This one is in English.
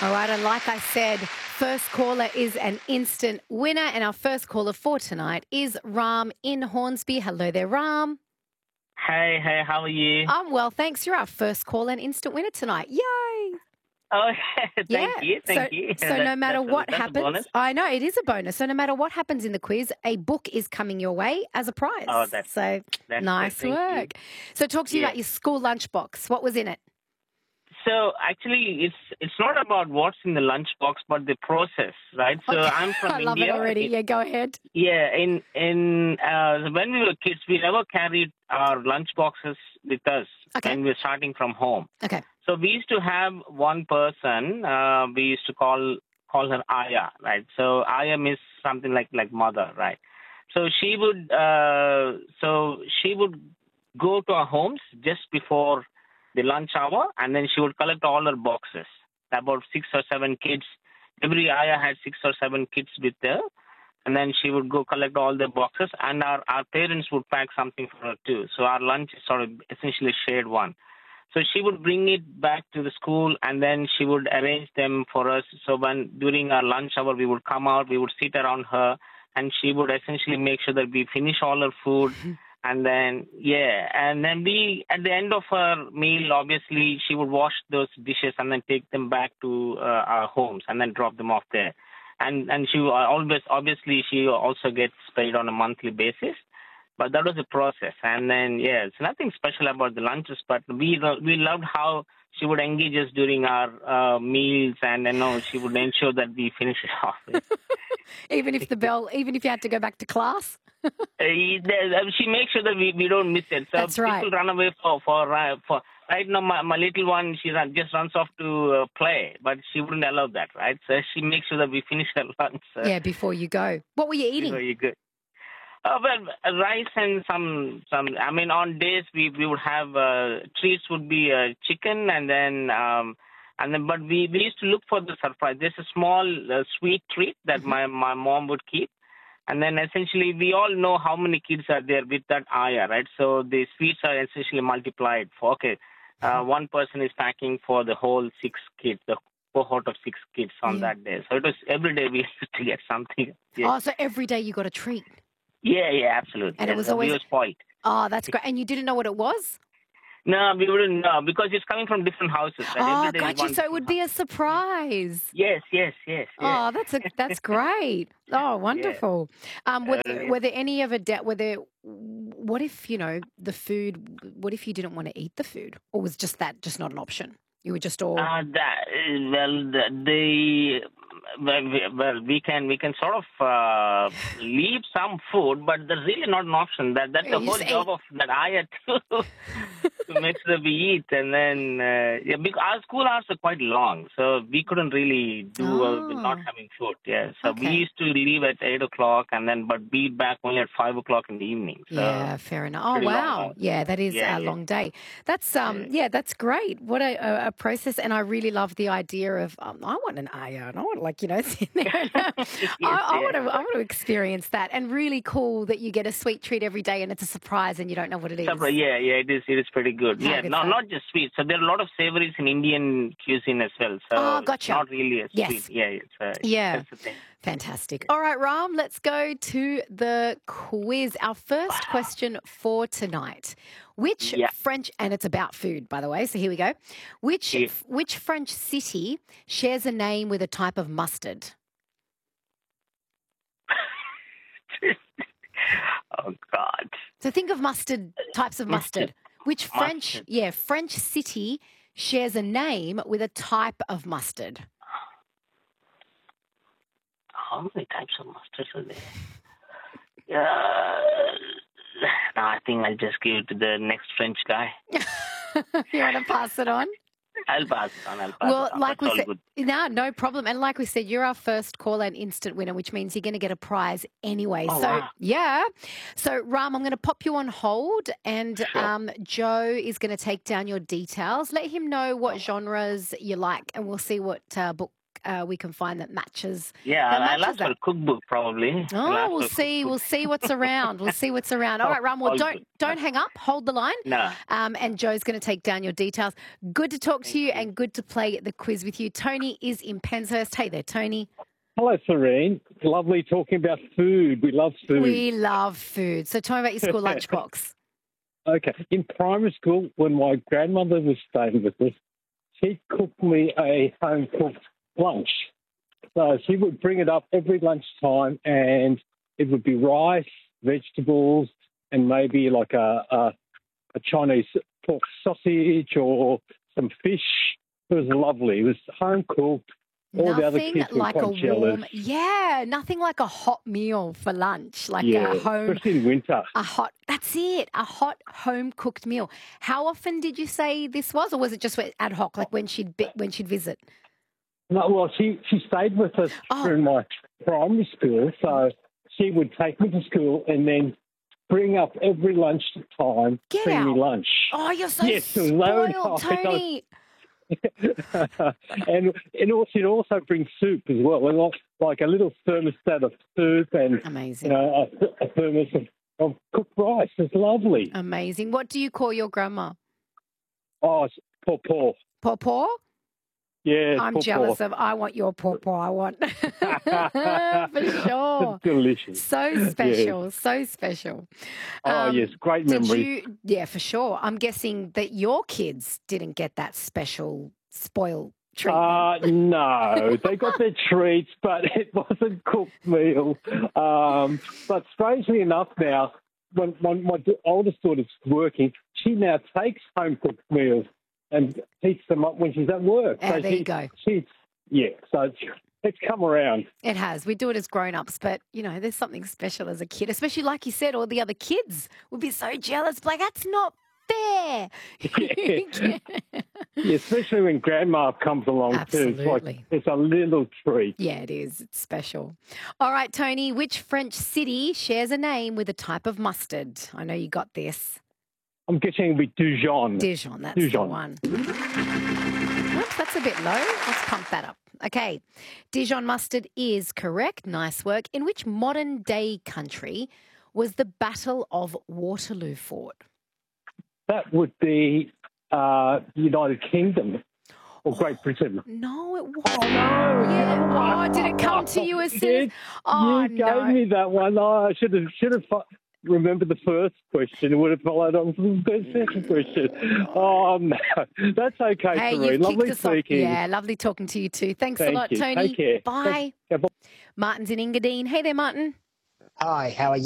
All right, and like I said, first caller is an instant winner, and our first caller for tonight is Ram in Hornsby. Hello there, Ram. Hey, how are you? I'm well, thanks. You're our first caller and instant winner tonight. Yay! Oh, Yeah. thank you. So no matter what That's a bonus. happens, I know it is a bonus. So no matter what happens in the quiz, a book is coming your way as a Oh, prize. So that's great. nice Thank you. work. So talk to me Yeah. about your school lunchbox. What was in it? So actually, it's not about what's in the lunchbox, but the process, right? So Okay. I'm from I love it India. already. Yeah, go ahead. Yeah, in when we were kids, we never carried our lunchboxes with us Okay. when we were starting from home. Okay. So we used to have one person. We used to call her Aya, right? So Aya means something like mother, right? So she would go to our homes just before the lunch hour, and then she would collect all her boxes. About 6 or 7 kids. Every Aya had 6 or 7 kids with her, and then she would go collect all the boxes, and our parents would pack something for her too. So our lunch is sort of essentially shared one. So she would bring it back to the school, and then she would arrange them for us. So when during our lunch hour we would come out, we would sit around her, and she would essentially make sure that we finish all her food. And then we at the end of her meal, obviously she would wash those dishes and then take them back to our homes and then drop them off there. And she always obviously she also gets paid on a monthly basis. But that was the process. And then, yeah, it's nothing special about the lunches, but we loved how she would engage us during our meals, and she would ensure that we finish it off. Even if even if you had to go back to class. She makes sure that we don't miss it. So That's right. people run away for right now. My little one, just runs off to play, but she wouldn't allow that, right? So she makes sure that we finish her lunch. Yeah, before you go. What were you eating? Before you go. Well, rice and some. I mean, on days we would have treats would be chicken, but we used to look for the surprise. There's a small sweet treat that my mom would keep, and then essentially we all know how many kids are there with that Aya, right? So the sweets are essentially multiplied for one person is packing for the whole 6 kids, the cohort of 6 kids on that day. So it was every day we used to get something. Yeah. Oh, so every day you got a treat. Yeah, absolutely. And it was We always were spoiled. Oh, that's great. And you didn't know what it was? No, we wouldn't know because it's coming from different houses. Right? Oh, Every day is got you. one So it would be a different surprise. house. Yes. Oh, that's great. Oh, wonderful. Were there any of what if, the food, what if you didn't want to eat the food? Or was just not an option? You were just all We can sort of leave some food, but that's really not an option. That's the You whole just job of that Aya to make sure we eat. And then because our school hours are quite long, so we couldn't really do with not having food. Yeah, so we Okay. used to leave at 8 o'clock, but be back only at 5 o'clock in the evening. So Yeah, fair enough. Oh, pretty long wow. hours. Yeah, that is Yeah, a yeah. long day. That's that's great. What a process, and I really love the idea of I want an Aya, and I want sit there. And, I want to experience that, and really cool that you get a sweet treat every day, and it's a surprise, and you don't know what it is. Yeah, it is. It is pretty good. Oh, Yeah, good no, stuff. not just sweets. So there are a lot of savories in Indian cuisine as well. So Oh, it's gotcha. not really a Yes. sweet. Yeah, Yeah. that's the thing. Fantastic. All right, Ram, let's go to the quiz. Our first question for tonight. Which Yeah. French, and it's about food, by the way, so here we go. Which Yeah. which French city shares a name with a type of mustard? Oh God. So think of types of mustard. Which Mustard. French city shares a name with a type of mustard? How many types of mustards are there? Uh, no, I think I'll just give it to the next French guy. You want to pass it on? I'll pass it on. Well, like That's we all said, good. no problem. And like we said, you're our first caller and instant winner, which means you're going to get a prize anyway. Oh, So, wow. yeah. So, Ram, I'm going to pop you on hold, and Sure. Joe is going to take down your details. Let him know what genres you like, and we'll see what book we can find that matches. Yeah, I'll ask that. for a cookbook probably. Oh, we'll see. We'll see what's around. We'll see what's around. All right, Ram. Well, don't hang up. Hold the line. No. And Joe's going to take down your details. Good to talk to you and good to play the quiz with you. Tony is in Penshurst. Hey there, Tony. Hello, Serene. Lovely talking about food. We love food. We love food. So tell me about your school lunchbox. Okay. In primary school, when my grandmother was staying with us, she cooked me a home-cooked lunch. So she would bring it up every lunchtime, and it would be rice, vegetables, and maybe like a Chinese pork sausage or some fish. It was lovely. It was home-cooked. All the other kids were quite jealous. Nothing like a hot meal for lunch, like a home. Especially in winter. That's it, a hot home-cooked meal. How often did you say this was, or was it just ad hoc, like when she'd visit? No, well, she stayed with us during my primary school, so she would take me to school and then bring up every lunchtime, bring me lunch. Oh, you're so spoiled, Tony. and she'd also bring soup as well, like a little thermostat of soup and amazing, a thermos of cooked rice. It's lovely. Amazing. What do you call your grandma? Oh, it's Paw. Paw? Yeah, I'm jealous of. I want your paw. I want for sure. It's delicious. So special, so special. Yes, great memory. Yeah, for sure. I'm guessing that your kids didn't get that special spoil treatment. No, they got their treats, but it wasn't cooked meal. But strangely enough, now when my oldest daughter's working, she now takes home cooked meals and heats them up when she's at work. So there you go. So it's come around. It has. We do it as grown-ups, but, there's something special as a kid, especially like you said, all the other kids would be so jealous. Like, that's not fair. Yeah, especially when grandma comes along too. It's a little treat. Yeah, it is. It's special. All right, Tony, which French city shares a name with a type of mustard? I know you got this. I'm guessing with Dijon. Dijon, that's the one. Oops, that's a bit low. Let's pump that up. Okay. Dijon mustard is correct. Nice work. In which modern-day country was the Battle of Waterloo fought? That would be United Kingdom or Great Britain. No, it wasn't. Oh, no. Yeah. Oh, did it come to you as soon as... You gave me that one. Oh, I should have remembered the first question. It would have followed on from the second question. Oh, no. That's okay, hey, Serene. Lovely speaking. Yeah, lovely talking to you too. Thanks a lot, you. Tony. Take care. Bye. Martin's in Engadine. Hey there, Martin. Hi, how are you?